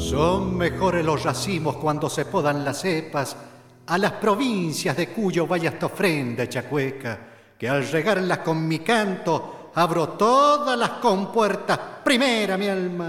Son mejores los racimos cuando se podan las cepas, a las provincias de Cuyo vaya esta ofrenda chacueca, que al regarlas con mi canto abro todas las compuertas. Primera, mi alma.